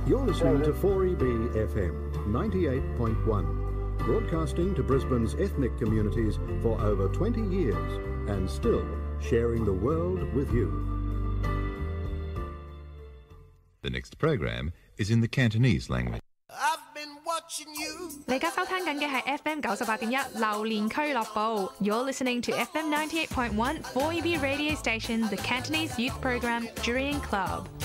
You're listening to 4EB FM 98.1, broadcasting to Brisbane's ethnic communities for over 20 years and still sharing the world with you. The next program is in the Cantonese language. 你而家收聽緊嘅係 FM 98.1榴蓮俱樂部。You're listening to FM 98.1 4EB radio station, the Cantonese youth program, Jurian Club.